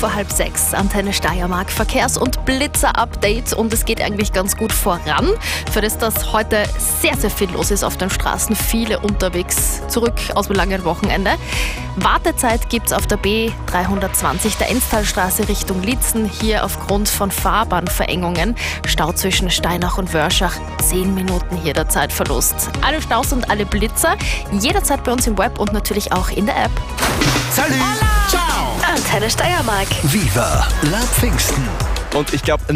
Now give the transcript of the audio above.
Vor 5:30, Antenne Steiermark, Verkehrs- und Blitzer-Update, und es geht eigentlich ganz gut voran. Für das, dass heute sehr, sehr viel los ist auf den Straßen, viele unterwegs zurück aus dem langen Wochenende. Wartezeit gibt es auf der B320 der Enztalstraße Richtung Litzen, hier aufgrund von Fahrbahnverengungen. Stau zwischen Steinach und Wörschach, 10 Minuten hier der Zeitverlust. Alle Staus und alle Blitzer jederzeit bei uns im Web und natürlich auch in der App. Salut! Ciao! Antenne Steiermark. Viva la Pfingsten! Und ich glaube,